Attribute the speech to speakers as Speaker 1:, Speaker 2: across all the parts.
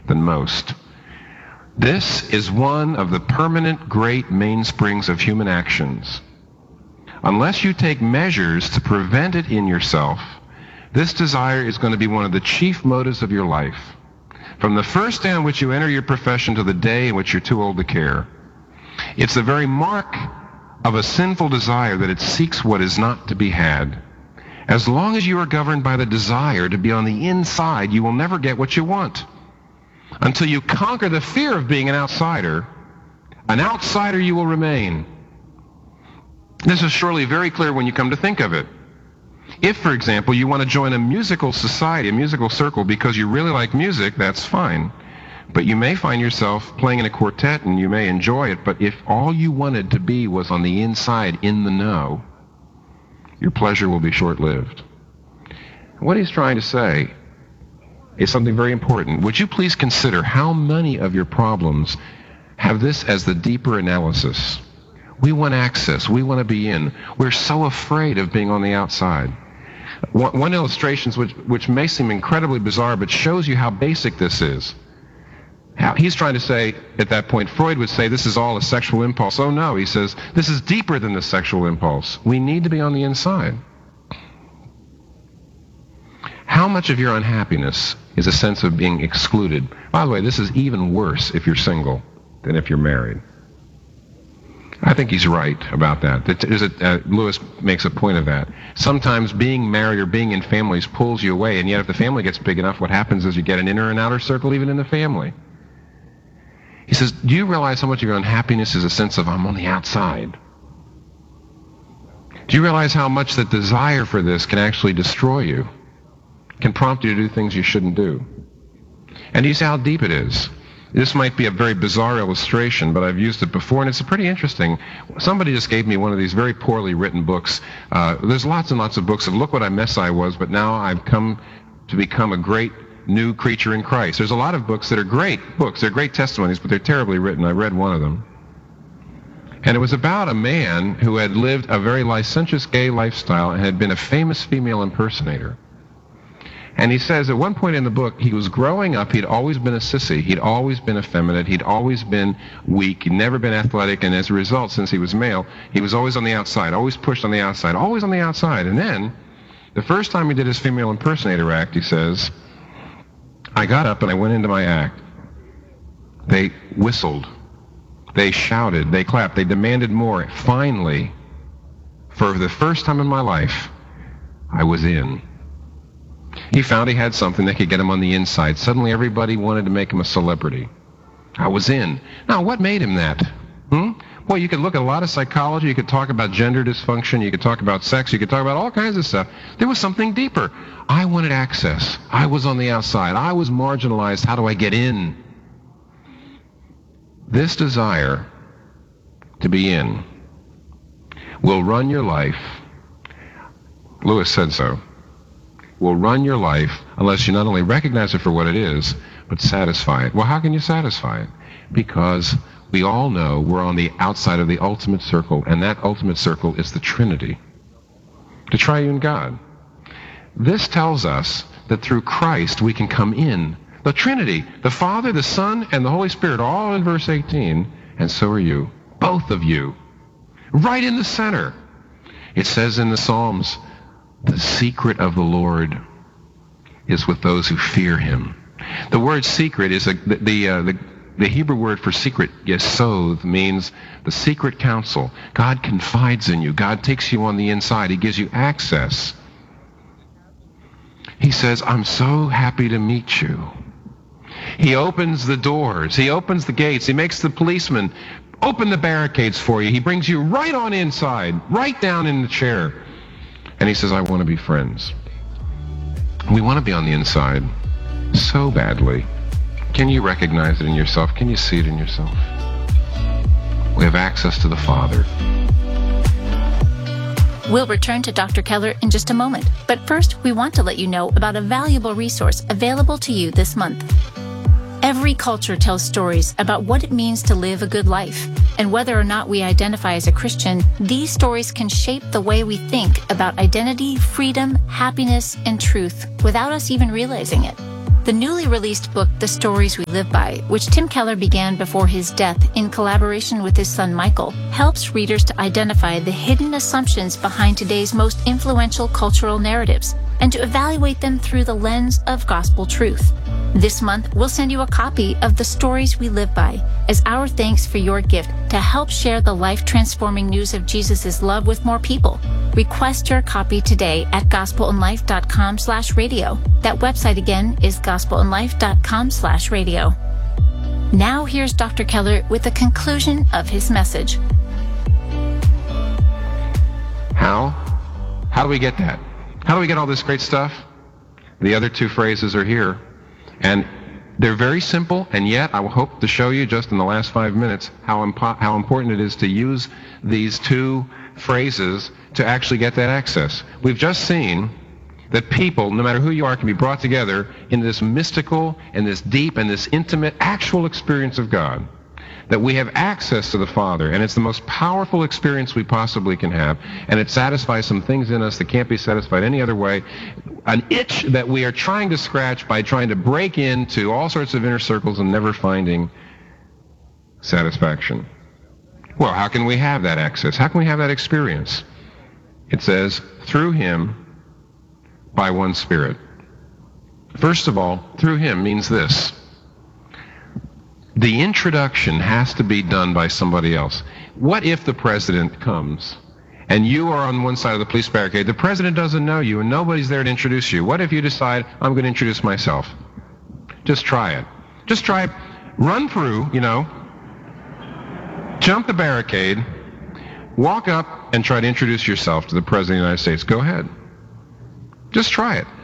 Speaker 1: than most. This is one of the permanent great mainsprings of human actions. Unless you take measures to prevent it in yourself, this desire is going to be one of the chief motives of your life. From the first day on which you enter your profession to the day in which you're too old to care. It's the very mark of a sinful desire that it seeks what is not to be had. As long as you are governed by the desire to be on the inside, you will never get what you want. Until you conquer the fear of being an outsider you will remain. This is surely very clear when you come to think of it. If, for example, you want to join a musical society, a musical circle, because you really like music, that's fine. But you may find yourself playing in a quartet and you may enjoy it, but if all you wanted to be was on the inside, in the know, your pleasure will be short-lived. What he's trying to say is something very important. Would you please consider how many of your problems have this as the deeper analysis? We want access. We want to be in. We're so afraid of being on the outside. One illustration, which may seem incredibly bizarre, but shows you how basic this is. He's trying to say, at that point, Freud would say this is all a sexual impulse. Oh no, he says, this is deeper than the sexual impulse. We need to be on the inside. How much of your unhappiness is a sense of being excluded? By the way, this is even worse if you're single than if you're married. I think he's right about that. Lewis makes a point of that. Sometimes being married or being in families pulls you away, and yet if the family gets big enough, what happens is you get an inner and outer circle even in the family. He says, do you realize how much of your unhappiness is a sense of I'm on the outside? Do you realize how much that desire for this can actually destroy you? Can prompt you to do things you shouldn't do? And you see how deep it is. This might be a very bizarre illustration, but I've used it before, and it's pretty interesting. Somebody just gave me one of these very poorly written books. There's lots and lots of books of look what a mess I was, but now I've come to become a great new creature in Christ. There's a lot of books that are great books. They're great testimonies, but they're terribly written. I read one of them. And it was about a man who had lived a very licentious gay lifestyle and had been a famous female impersonator. And he says at one point in the book, he was growing up, he'd always been a sissy, he'd always been effeminate, he'd always been weak, he'd never been athletic, and as a result, since he was male, he was always on the outside, always pushed on the outside, always on the outside. And then, the first time he did his female impersonator act, he says, I got up and I went into my act. They whistled, they shouted, they clapped, they demanded more. Finally, for the first time in my life, I was in. He found he had something that could get him on the inside. Suddenly everybody wanted to make him a celebrity. I was in. Now, what made him that? Well, you could look at a lot of psychology. You could talk about gender dysfunction. You could talk about sex. You could talk about all kinds of stuff. There was something deeper. I wanted access. I was on the outside. I was marginalized. How do I get in? This desire to be in will run your life. Lewis said so. Will run your life unless you not only recognize it for what it is, but satisfy it. Well, how can you satisfy it? Because we all know we're on the outside of the ultimate circle, and that ultimate circle is the Trinity, the triune God. This tells us that through Christ we can come in. The Trinity, the Father, the Son, and the Holy Spirit, all in verse 18, and so are you, both of you, right in the center. It says in the Psalms, the secret of the Lord is with those who fear him. The word secret is the Hebrew word for secret, yesod, means the secret counsel. God confides in you. God takes you on the inside. He gives you access. He says, I'm so happy to meet you. He opens the doors. He opens the gates. He makes the policeman open the barricades for you. He brings you right on inside, right down in the chair. And he says, I want to be friends. We want to be on the inside so badly. Can you recognize it in yourself? Can you see it in yourself? We have access to the Father.
Speaker 2: We'll return to Dr. Keller in just a moment. But first, we want to let you know about a valuable resource available to you this month. Every culture tells stories about what it means to live a good life. And whether or not we identify as a Christian, these stories can shape the way we think about identity, freedom, happiness, and truth without us even realizing it. The newly released book, The Stories We Live By, which Tim Keller began before his death in collaboration with his son Michael, helps readers to identify the hidden assumptions behind today's most influential cultural narratives and to evaluate them through the lens of gospel truth. This month, we'll send you a copy of The Stories We Live By as our thanks for your gift to help share the life-transforming news of Jesus' love with more people. Request your copy today at gospelandlife.com/radio. That website again is gospelandlife.com/radio. Now here's Dr. Keller with the conclusion of his message.
Speaker 1: How do we get that? How do we get all this great stuff? The other two phrases are here. And they're very simple, and yet I will hope to show you just in the last 5 minutes how important it is to use these two phrases to actually get that access. We've just seen that people, no matter who you are, can be brought together in this mystical and this deep and this intimate actual experience of God. That we have access to the Father, and it's the most powerful experience we possibly can have, and it satisfies some things in us that can't be satisfied any other way. An itch that we are trying to scratch by trying to break into all sorts of inner circles and never finding satisfaction. Well, how can we have that access? How can we have that experience? It says, through Him, by one Spirit. First of all, through Him means this. The introduction has to be done by somebody else. What if the president comes and you are on one side of the police barricade? The president doesn't know you and nobody's there to introduce you. What if you decide, I'm going to introduce myself? Just try it. Just try it. Run through, jump the barricade, walk up and try to introduce yourself to the President of the United States. Go ahead. Just try it.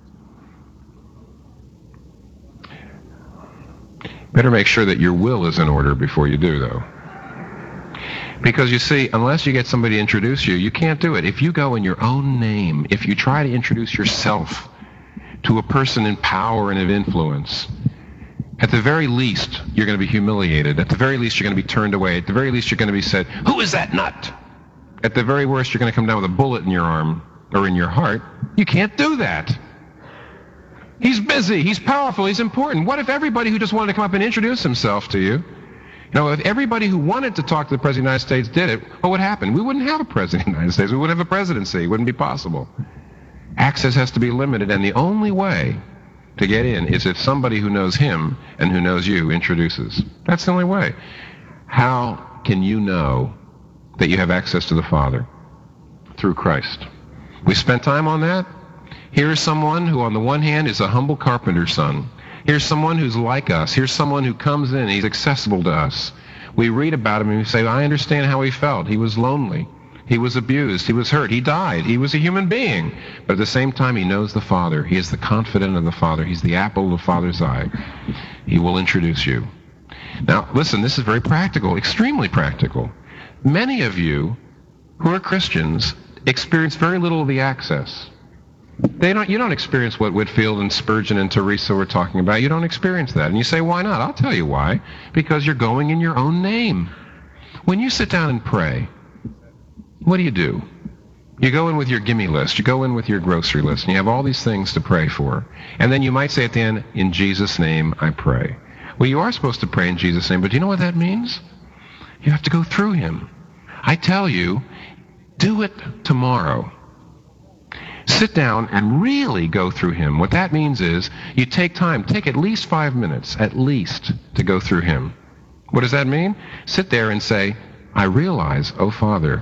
Speaker 1: Better make sure that your will is in order before you do, though. Because you see, unless you get somebody to introduce you, you can't do it. If you go in your own name, if you try to introduce yourself to a person in power and of influence, at the very least, you're going to be humiliated. At the very least, you're going to be turned away. At the very least, you're going to be said, "Who is that nut?" At the very worst, you're going to come down with a bullet in your arm or in your heart. You can't do that. He's busy, he's powerful, he's important. What if everybody who just wanted to come up and introduce himself to you, if everybody who wanted to talk to the President of the United States did it, what would happen? We wouldn't have a President of the United States. We wouldn't have a presidency. It wouldn't be possible. Access has to be limited, and the only way to get in is if somebody who knows him and who knows you introduces. That's the only way. How can you know that you have access to the Father? Through Christ. We spent time on that. Here's someone who on the one hand is a humble carpenter's son. Here's someone who's like us. Here's someone who comes in, he's accessible to us. We read about him and we say, I understand how he felt. He was lonely. He was abused. He was hurt. He died. He was a human being. But at the same time, he knows the Father. He is the confidant of the Father. He's the apple of the Father's eye. He will introduce you. Now, listen, this is very practical, extremely practical. Many of you who are Christians experience very little of the access. You don't experience what Whitefield and Spurgeon and Teresa were talking about. You don't experience that. And you say, why not? I'll tell you why. Because you're going in your own name. When you sit down and pray, what do? You go in with your gimme list. You go in with your grocery list. And you have all these things to pray for. And then you might say at the end, in Jesus' name I pray. Well, you are supposed to pray in Jesus' name, but do you know what that means? You have to go through him. I tell you, do it tomorrow. Sit down and really go through him. What that means is you take time, take at least 5 minutes, at least, to go through him. What does that mean? Sit there and say, I realize, oh Father,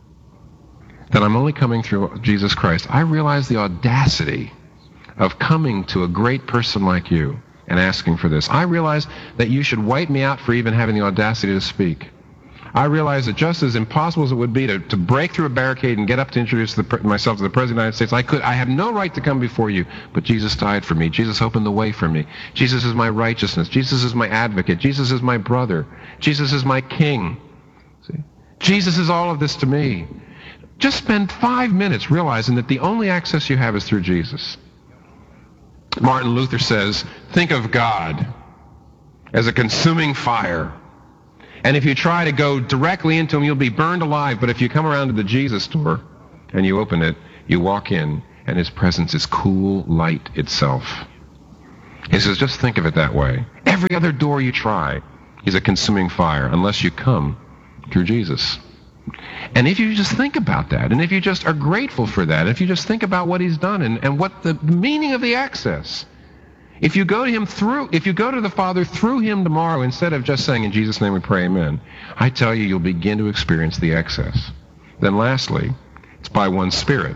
Speaker 1: that I'm only coming through Jesus Christ. I realize the audacity of coming to a great person like you and asking for this. I realize that you should wipe me out for even having the audacity to speak. I realize that just as impossible as it would be to break through a barricade and get up to introduce myself to the President of the United States, I have no right to come before you, but Jesus died for me. Jesus opened the way for me. Jesus is my righteousness. Jesus is my advocate. Jesus is my brother. Jesus is my king. See? Jesus is all of this to me. Just spend 5 minutes realizing that the only access you have is through Jesus. Martin Luther says, think of God as a consuming fire. And if you try to go directly into him, you'll be burned alive. But if you come around to the Jesus door and you open it, you walk in, and his presence is cool light itself. He says, just think of it that way. Every other door you try, he's a consuming fire, unless you come through Jesus. And if you just think about that, and if you just are grateful for that, if you just think about what he's done and what the meaning of the access, if you go to the Father through him tomorrow, instead of just saying, in Jesus' name we pray, amen, I tell you, you'll begin to experience the access. Then lastly, it's by one Spirit.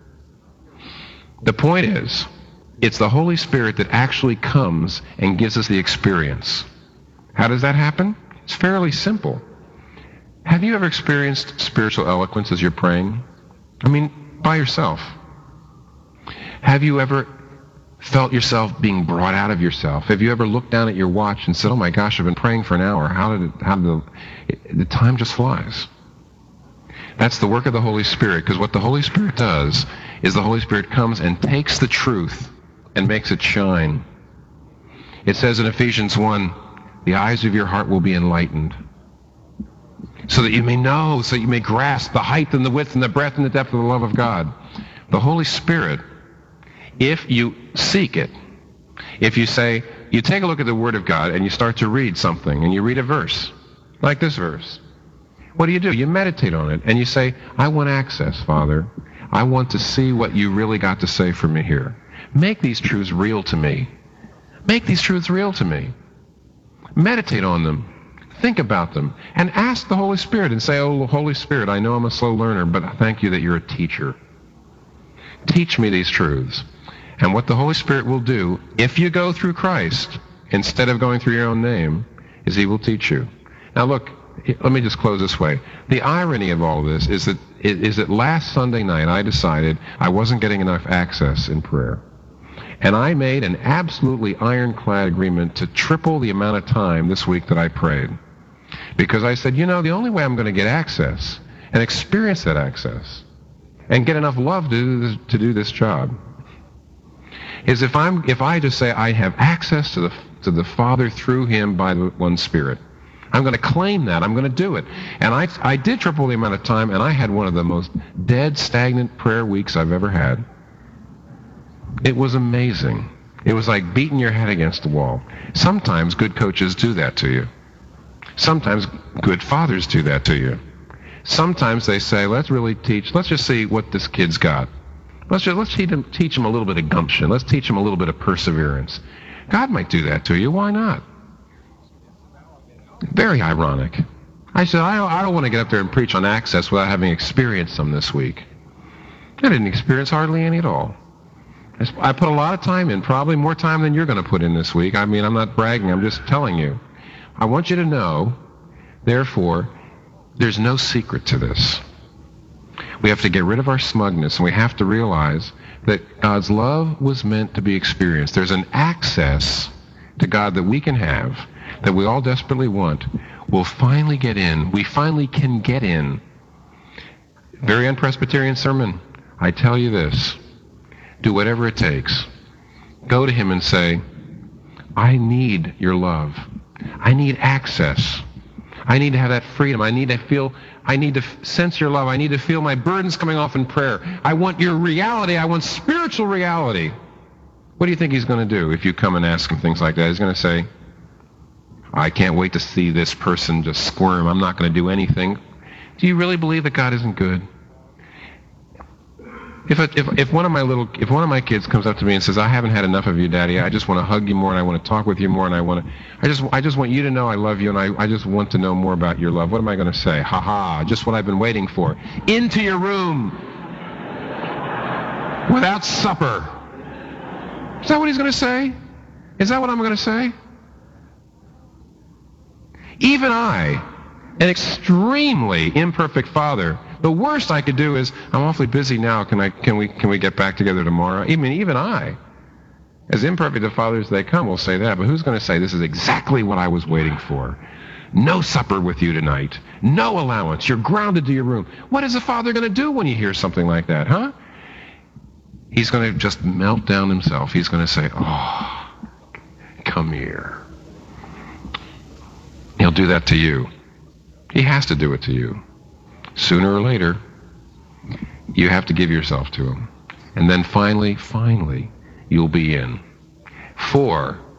Speaker 1: The point is, it's the Holy Spirit that actually comes and gives us the experience. How does that happen? It's fairly simple. Have you ever experienced spiritual eloquence as you're praying? I mean, by yourself. Have you ever felt yourself being brought out of yourself? Have you ever looked down at your watch and said, oh my gosh, I've been praying for an hour. The time just flies. That's the work of the Holy Spirit, because what the Holy Spirit does is the Holy Spirit comes and takes the truth and makes it shine. It says in Ephesians 1, the eyes of your heart will be enlightened, so that you may know, so you may grasp the height and the width and the breadth and the depth of the love of God. The Holy Spirit, if you seek it, if you say, you take a look at the Word of God and you start to read something, and you read a verse, like this verse, what do? You meditate on it, and you say, I want access, Father. I want to see what you really got to say for me here. Make these truths real to me. Make these truths real to me. Meditate on them. Think about them. And ask the Holy Spirit and say, oh, Holy Spirit, I know I'm a slow learner, but I thank you that you're a teacher. Teach me these truths. And what the Holy Spirit will do, if you go through Christ, instead of going through your own name, is he will teach you. Now look, let me just close this way. The irony of all of this is that last Sunday night I decided I wasn't getting enough access in prayer. And I made an absolutely ironclad agreement to triple the amount of time this week that I prayed. Because I said, the only way I'm going to get access and experience that access and get enough love to do this job is if I just say I have access to the Father through him by the one Spirit. I'm going to claim that. I'm going to do it. And I did triple the amount of time, and I had one of the most dead, stagnant prayer weeks I've ever had. It was amazing. It was like beating your head against the wall. Sometimes good coaches do that to you. Sometimes good fathers do that to you. Sometimes they say, let's just see what this kid's got. Let's teach him a little bit of gumption. Let's teach him a little bit of perseverance. God might do that to you. Why not? Very ironic. I said, I don't want to get up there and preach on access without having experienced some this week. I didn't experience hardly any at all. I put a lot of time in, probably more time than you're going to put in this week. I mean, I'm not bragging, I'm just telling you. I want you to know, therefore, there's no secret to this. We have to get rid of our smugness, and we have to realize that God's love was meant to be experienced. There's an access to God that we can have, that we all desperately want. We'll finally get in. We finally can get in. Very un-Presbyterian sermon. I tell you this. Do whatever it takes. Go to him and say, I need your love. I need access. I need to have that freedom. I need to sense your love. I need to feel my burdens coming off in prayer. I want your reality. I want spiritual reality. What do you think he's going to do if you come and ask him things like that? He's going to say, I can't wait to see this person just squirm. I'm not going to do anything. Do you really believe that God isn't good? If one of my kids comes up to me and says, I haven't had enough of you, Daddy, I just want to hug you more and I want to talk with you more and I just want you to know I love you and I just want to know more about your love. What am I going to say? Ha ha, just what I've been waiting for. Into your room without supper. Is that what he's going to say? Is that what I'm going to say? Even I, an extremely imperfect father, the worst I could do is, I'm awfully busy now. Can we get back together tomorrow? Even I, as imperfect a father as they come, will say that. But who's going to say, this is exactly what I was waiting for? No supper with you tonight. No allowance. You're grounded to your room. What is a father going to do when he hears something like that, huh? He's going to just melt down himself. He's going to say, oh, come here. He'll do that to you. He has to do it to you. Sooner or later, you have to give yourself to him. And then finally, you'll be in. For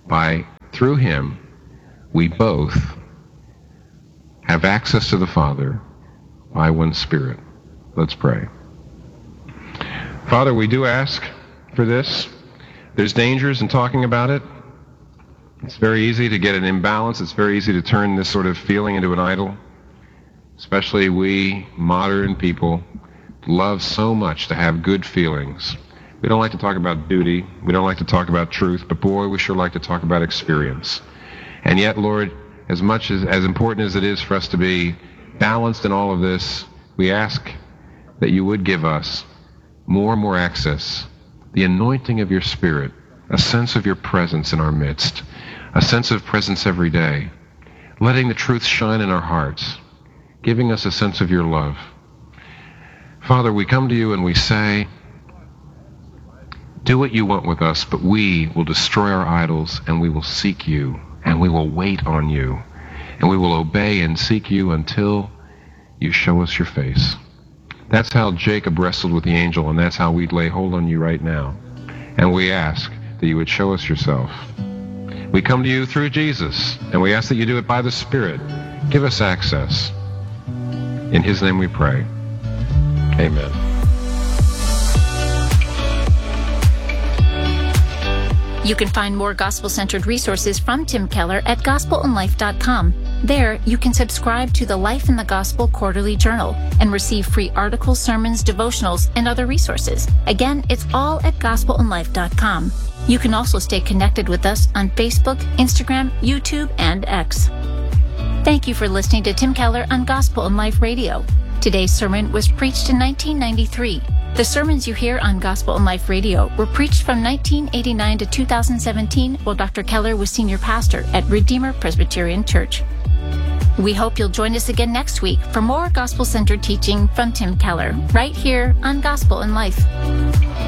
Speaker 1: through him, we both have access to the Father by one Spirit. Let's pray. Father, we do ask for this. There's dangers in talking about it. It's very easy to get an imbalance. It's very easy to turn this sort of feeling into an idol. Especially we modern people love so much to have good feelings. We don't like to talk about duty. We don't like to talk about truth. But boy, we sure like to talk about experience. And yet, Lord, as important as it is for us to be balanced in all of this, we ask that you would give us more and more access, the anointing of your Spirit, a sense of your presence in our midst, a sense of presence every day, letting the truth shine in our hearts, giving us a sense of your love. Father, we come to you and we say, do what you want with us, but we will destroy our idols and we will seek you and we will wait on you and we will obey and seek you until you show us your face. That's how Jacob wrestled with the angel, and that's how we lay hold on you right now. And we ask that you would show us yourself. We come to you through Jesus, and we ask that you do it by the Spirit. Give us access. In his name we pray. Amen.
Speaker 2: You can find more gospel-centered resources from Tim Keller at gospelandlife.com. There, you can subscribe to the Life in the Gospel Quarterly Journal and receive free articles, sermons, devotionals, and other resources. Again, it's all at gospelandlife.com. You can also stay connected with us on Facebook, Instagram, YouTube, and X. Thank you for listening to Tim Keller on Gospel and Life Radio. Today's sermon was preached in 1993. The sermons you hear on Gospel and Life Radio were preached from 1989 to 2017 while Dr. Keller was senior pastor at Redeemer Presbyterian Church. We hope you'll join us again next week for more gospel-centered teaching from Tim Keller, right here on Gospel and Life.